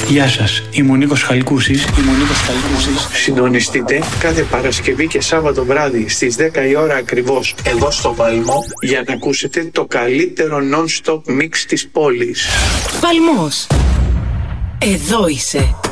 Γεια σας, είμαι ο Νίκος Χαλκούσης. Συντονιστείτε κάθε Παρασκευή και Σάββατο βράδυ στις 10 η ώρα ακριβώς εδώ στο Παλμό για να ακούσετε το καλύτερο non-stop mix της πόλης. Παλμός. Εδώ είσαι.